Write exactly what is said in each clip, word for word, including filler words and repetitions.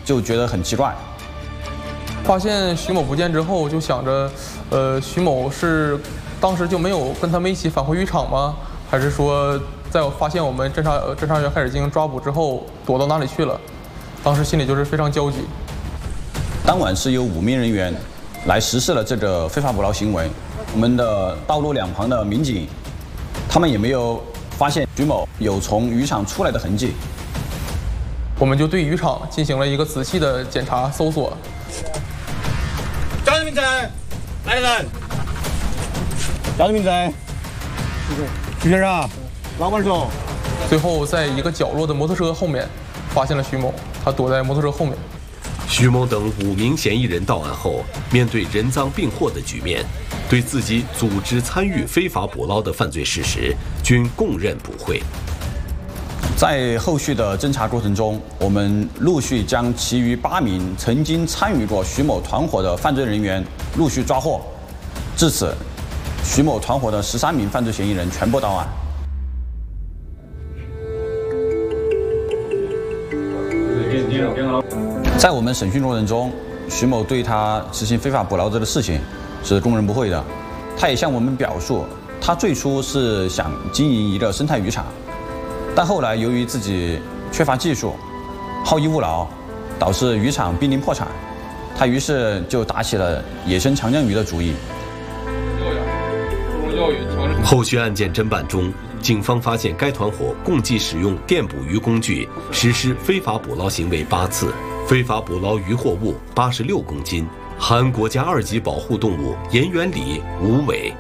就觉得很奇怪。 发现徐某不见之后，就想着，呃，徐某是当时就没有跟他们一起返回渔场吗？还是说，在我发现我们侦查侦查员开始进行抓捕之后，躲到哪里去了？当时心里就是非常焦急。 当晚是有五名人员来实施了这个非法捕捞行为，我们的道路两旁的民警，他们也没有发现徐某有从渔场出来的痕迹。 我们就对渔场进行了一个仔细的检查搜索。 叫你名字，来人。叫你名字。徐先生，老板说。 最后，在一个角落的摩托车后面，发现了徐某，他躲在摩托车后面。 徐某等五名嫌疑人到案后，面对人赃并获的局面，对自己组织参与非法捕捞的犯罪事实均供认不讳。 在后续的侦查过程中，我们陆续将其余八名曾经参与过徐某团伙的犯罪人员陆续抓获。至此，徐某团伙的十三名犯罪嫌疑人全部到案。在我们审讯过程中，徐某对他执行非法捕捞这个事情是供认不讳的。他也向我们表述，他最初是想经营一个生态渔场。但后来由于自己缺乏技术，好逸恶劳，导致渔场濒临破产，他于是就打起了野生长江鱼的主意。 后续案件侦办中，警方发现该团伙共计使用电捕鱼工具实施非法捕捞行为八次，非法捕捞渔获物八十六公斤，含国家二级保护动物沿源鲤、无尾。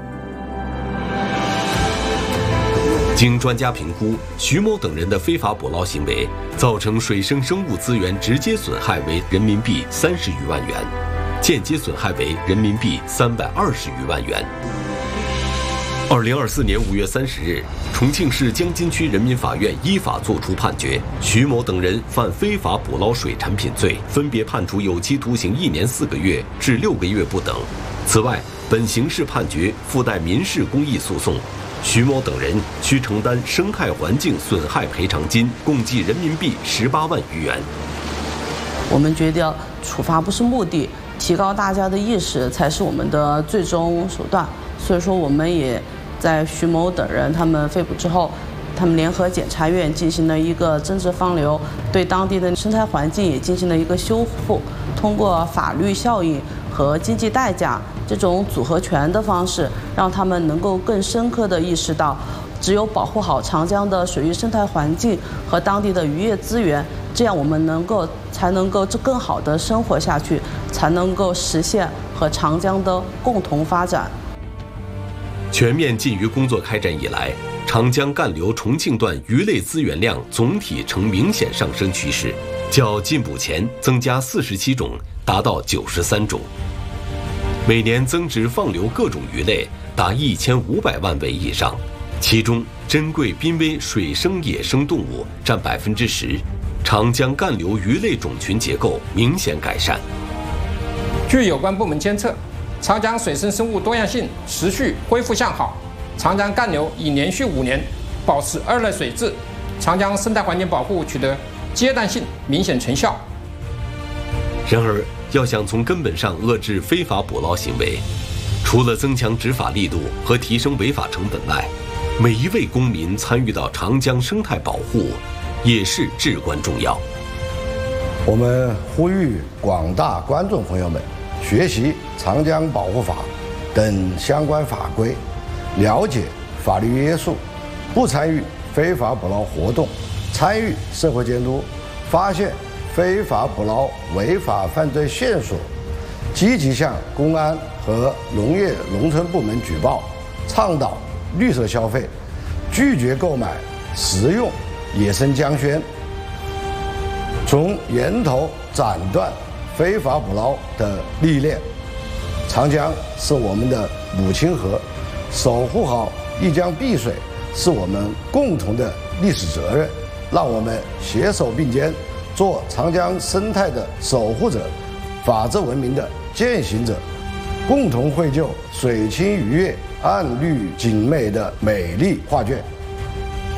经专家评估，徐某等人的非法捕捞行为造成水生生物资源直接损害为人民币三十余万元，间接损害为人民币三百二十余万元。二零二四年五月三十日，重庆市江津区人民法院依法作出判决，徐某等人犯非法捕捞水产品罪，分别判处有期徒刑一年四个月至六个月不等。此外，本刑事判决附带民事公益诉讼。徐某等人需承担生态环境损害赔偿金共计人民币十八万余元。 我们觉得处罚不是目的，提高大家的意识才是我们的最终手段。所以说，我们也在徐某等人他们被捕之后，他们联合检察院进行了一个增值放流，对当地的生态环境也进行了一个修复。通过法律效应和经济代价这种组合拳的方式，让他们能够更深刻地意识到，只有保护好长江的水域生态环境和当地的渔业资源，这样我们能够才能够更好地生活下去，才能够实现和长江的共同发展。 全面禁渔工作开展以来，长江干流重庆段鱼类资源量总体呈明显上升趋势，较禁捕前增加四十七种，达到九十三种。每年增值放流各种鱼类达一千五百万尾以上，其中珍贵濒危水生野生动物占百分之十，长江干流鱼类种群结构明显改善。 据有关部门监测，长江水生生物多样性持续恢复向好，长江干流已连续五年保持二类水质，长江生态环境保护取得阶段性明显成效。 然而，要想从根本上遏制非法捕捞行为，除了增强执法力度和提升违法成本外，每一位公民参与到长江生态保护也是至关重要。 我们呼吁广大观众朋友们学习《长江保护法》等相关法规，了解法律约束，不参与非法捕捞活动，参与社会监督，发现非法捕捞违法犯罪线索，积极向公安和农业农村部门举报，倡导绿色消费，拒绝购买食用野生江鲜，从源头斩断非法捕捞的利益链。长江是我们的母亲河，守护好一江碧水是我们共同的历史责任。让我们携手并肩，做长江生态的守护者，法治文明的践行者，共同绘就水清鱼跃、岸绿景美的美丽画卷。